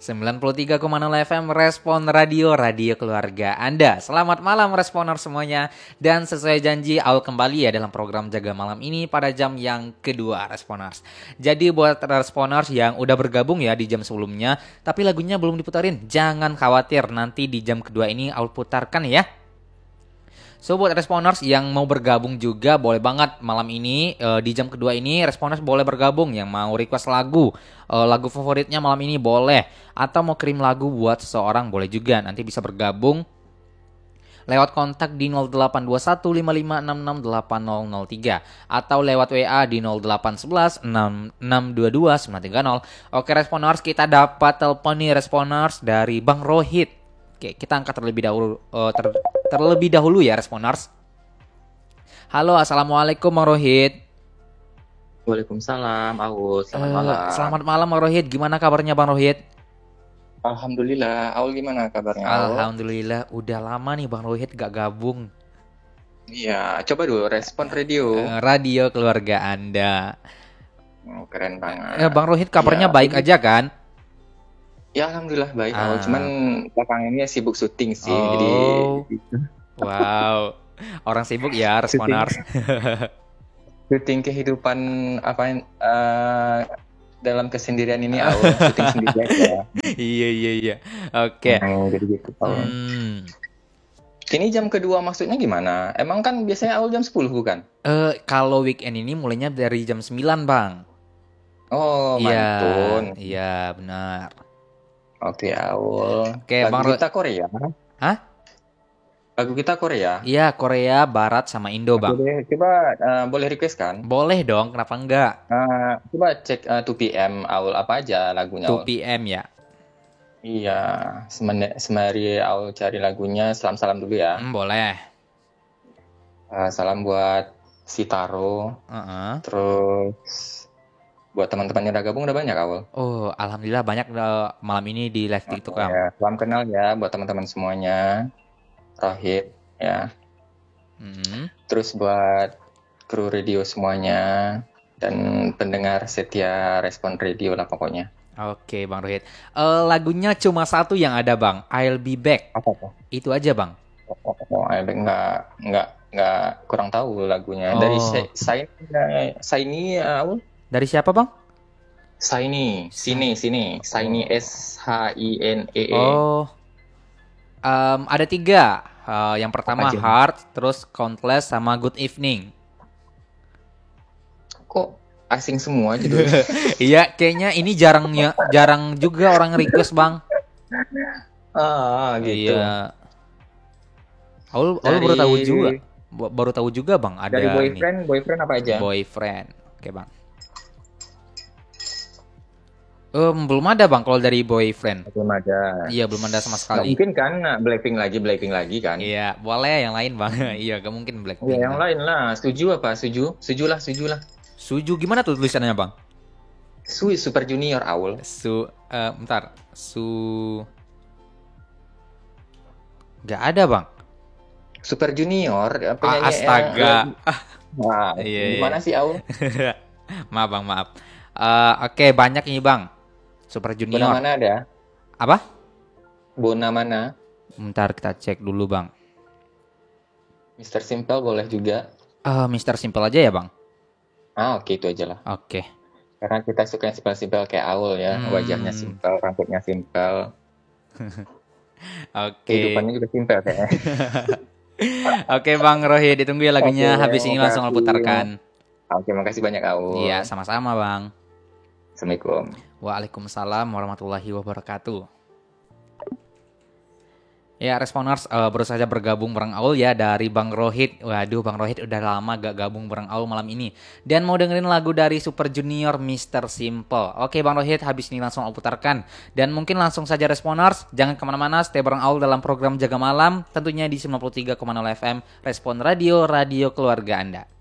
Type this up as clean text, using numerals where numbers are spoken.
93,0 FM Respon Radio, radio keluarga Anda. Selamat malam Responers semuanya. Dan sesuai janji, Aul kembali ya dalam program Jaga Malam ini pada jam yang kedua Responers. Jadi buat Responers yang udah bergabung ya di jam sebelumnya, tapi lagunya belum diputarin, jangan khawatir, nanti di jam kedua ini Aul putarkan ya. So buat Responers yang mau bergabung juga boleh banget malam ini di jam kedua ini Responers boleh bergabung. Yang mau request lagu favoritnya malam ini boleh, atau mau kirim lagu buat seseorang boleh juga. Nanti bisa bergabung lewat kontak di 082155668003 atau lewat WA di 08116622 930. Oke Responers, kita dapat telepon nih Responers dari Bang Rohit. Oke, kita angkat terlebih dahulu ya Responers. Halo, assalamualaikum Bang Rohit. Waalaikumsalam, Aul. Selamat malam. Selamat malam Bang Rohit. Gimana kabarnya Bang Rohit? Alhamdulillah. Aul gimana kabarnya, Aul? Alhamdulillah. Udah lama nih Bang Rohit gak gabung. Iya, coba dulu Respon Radio. Radio keluarga Anda. Oh, keren banget. Bang Rohit kabarnya baik aja kan? Ya, alhamdulillah baik, Aul. Cuman belakangan ini sibuk syuting sih, jadi. Wow, orang sibuk ya Responers. Syuting kehidupan dalam kesendirian ini, Aul. Syuting sendiri aja. Iya. Oke. Jadi gitu, Aul. Ini jam kedua maksudnya gimana? Emang kan biasanya Aul jam 10 bukan? Kalau weekend ini mulainya dari jam 9, Bang. Oh, mantun. Iya, benar. Oke, Aul. Oke, lagu kita Korea. Hah? Lagu kita Korea. Iya, Korea, Barat, sama Indo, Bang. Coba boleh request kan? Boleh dong, kenapa enggak? Coba cek 2PM, Aul, apa aja lagunya, 2PM ya? Iya, semari Aul cari lagunya, salam-salam dulu ya. Boleh. Salam buat Sitaro. Terus buat teman-teman yang udah gabung udah banyak, Aul. Oh, alhamdulillah banyak malam ini di live TikTok, Kang. Ya, salam kenal ya buat teman-teman semuanya. Rohit ya. Terus buat kru radio semuanya dan pendengar setia Respon Radio lah pokoknya. Oke, Bang Rohit. Lagunya cuma satu yang ada, Bang. I'll Be Back. Apa tuh? Itu aja, Bang. I'll Be Back nggak kurang tahu lagunya. Dari Shiny, Aul. Dari siapa, Bang? Shiny, Shiny, SHINEE. Oh, ada 3. Yang pertama Heart, terus Countless, sama Good Evening. Kok asing semua judulnya? Iya, kayaknya ini jarang juga orang request, Bang. Gitu. Iya. Aul baru tahu juga, Bang. Ada dari boyfriend apa aja? Boyfriend. Oke, Bang. Belum ada, Bang, kalau dari Boyfriend. Belum ada. Iya, belum ada sama sekali. Gak mungkin kan Blackpink lagi kan? Iya, boleh yang lain, Bang. Iya, gak mungkin Blackpink. Iya, yang lain lah. Setuju apa? Setuju lah. Suju gimana tuh tulisannya, Bang? Super Junior, Aul. Bentar. Gak ada, Bang. Super Junior penyanyi. Astaga. Gimana sih, Aul? Maaf, Bang, maaf. Oke, banyak ini, Bang. Super Junior. Bona mana ada? Apa? Bona mana? Bentar kita cek dulu, Bang. Mr. Simple boleh juga. Mr. Simple aja ya, Bang? Oke, itu aja lah. Oke. Karena kita suka yang simple-simple kayak Aul ya. Wajahnya simple, rambutnya simple. Oke. Kehidupannya juga simple kayaknya. Oke, Bang Rohit, ditunggu ya lagunya. Habis ini langsung putarkan. Oke, makasih banyak, Aul. Iya, sama-sama, Bang. Assalamualaikum. Waalaikumsalam warahmatullahi wabarakatuh. Ya, Responers baru saja bergabung bareng Aul ya dari Bang Rohit. Waduh, Bang Rohit udah lama gak gabung bareng Aul malam ini. Dan mau dengerin lagu dari Super Junior, Mr. Simple. Oke, Bang Rohit, habis ini langsung Aul putarkan. Dan mungkin langsung saja Responers, jangan kemana-mana, stay bareng Aul dalam program Jaga Malam. Tentunya di 93,0 FM, Respon Radio, radio keluarga Anda.